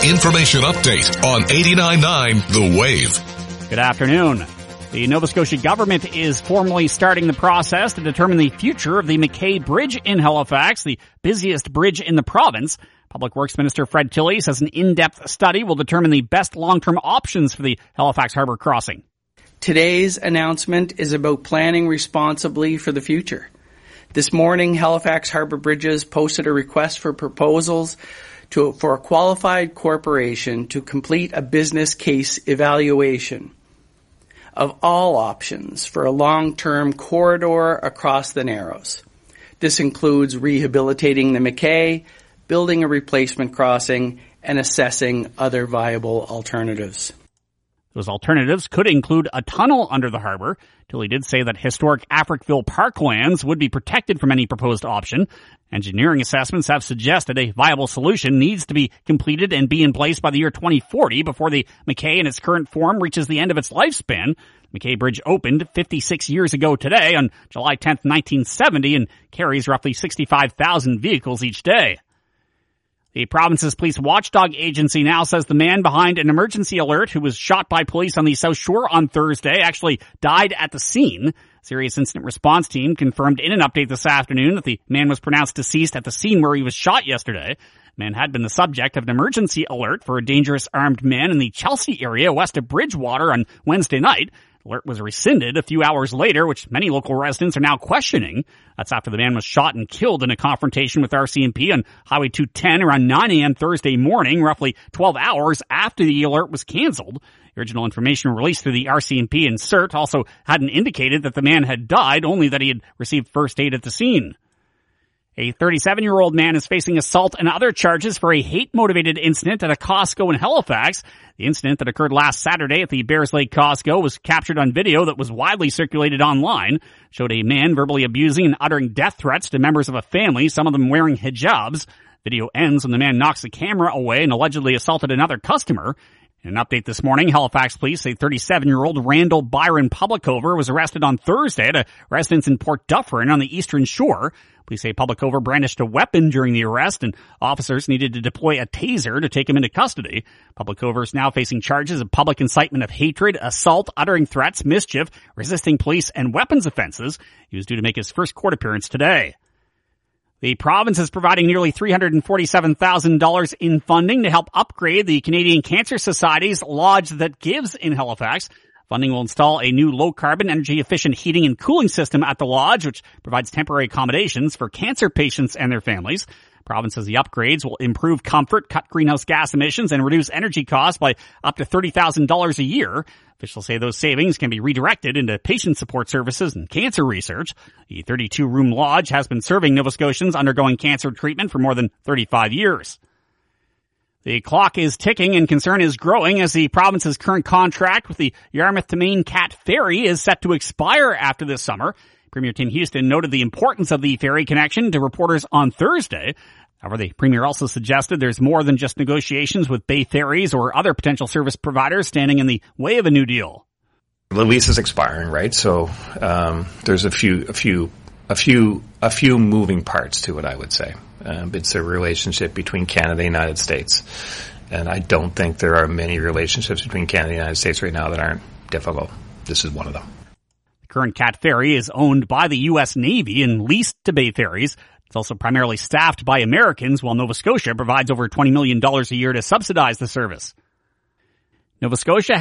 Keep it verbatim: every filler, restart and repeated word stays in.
information update on eighty-nine point nine The Wave. Good afternoon. The Nova Scotia government is formally starting the process to determine the future of the McKay Bridge in Halifax, the busiest bridge in the province. Public Works Minister Fred Tilley says an in-depth study will determine the best long-term options for the Halifax Harbour crossing. Today's announcement is about planning responsibly for the future. This morning, Halifax Harbour Bridges posted a request for proposals to, for a qualified corporation to complete a business case evaluation of all options for a long-term corridor across the Narrows. This includes rehabilitating the McKay, building a replacement crossing, and assessing other viable alternatives. Those alternatives could include a tunnel under the harbour. Tilley did say that historic Africville parklands would be protected from any proposed option. Engineering assessments have suggested a viable solution needs to be completed and be in place by the year twenty forty before the McKay in its current form reaches the end of its lifespan. The McKay Bridge opened fifty-six years ago today on July tenth, nineteen seventy, and carries roughly sixty-five thousand vehicles each day. The province's police watchdog agency now says the man behind an emergency alert who was shot by police on the South Shore on Thursday actually died at the scene. Serious Incident Response Team confirmed in an update this afternoon that the man was pronounced deceased at the scene where he was shot yesterday. The man had been the subject of an emergency alert for a dangerous armed man in the Chelsea area west of Bridgewater on Wednesday night. The alert was rescinded a few hours later, which many local residents are now questioning. That's after the man was shot and killed in a confrontation with R C M P on Highway two ten around nine a.m. Thursday morning, roughly twelve hours after the alert was canceled. The original information released through the R C M P and C E R T also hadn't indicated that the man had died, only that he had received first aid at the scene. A thirty-seven-year-old man is facing assault and other charges for a hate-motivated incident at a Costco in Halifax. The incident that occurred last Saturday at the Bears Lake Costco was captured on video that was widely circulated online. It showed a man verbally abusing and uttering death threats to members of a family, some of them wearing hijabs. Video ends when the man knocks the camera away and allegedly assaulted another customer. In an update this morning, Halifax police say thirty-seven-year-old Randall Byron Publicover was arrested on Thursday at a residence in Port Dufferin on the Eastern Shore. Police say Publicover brandished a weapon during the arrest, and officers needed to deploy a taser to take him into custody. Publicover is now facing charges of public incitement of hatred, assault, uttering threats, mischief, resisting police, and weapons offenses. He was due to make his first court appearance today. The province is providing nearly three hundred forty-seven thousand dollars in funding to help upgrade the Canadian Cancer Society's Lodge That Gives in Halifax. Funding will install a new low-carbon, energy-efficient heating and cooling system at the lodge, which provides temporary accommodations for cancer patients and their families. The province says the upgrades will improve comfort, cut greenhouse gas emissions, and reduce energy costs by up to thirty thousand dollars a year. Officials say those savings can be redirected into patient support services and cancer research. The thirty-two-room lodge has been serving Nova Scotians undergoing cancer treatment for more than thirty-five years. The clock is ticking and concern is growing as the province's current contract with the Yarmouth to Maine Cat Ferry is set to expire after this summer. Premier Tim Houston noted the importance of the ferry connection to reporters on Thursday. However, the Premier also suggested there's more than just negotiations with Bay Ferries or other potential service providers standing in the way of a new deal. The lease is expiring, right? So um, there's a few, a few, a few, a few moving parts to it, I would say. Um, it's a relationship between Canada and the United States, and I don't think there are many relationships between Canada and the United States right now that aren't difficult. This is one of them. The current Cat Ferry is owned by the U S Navy and leased to Bay Ferries. It's also primarily staffed by Americans, while Nova Scotia provides over twenty million dollars a year to subsidize the service. Nova Scotia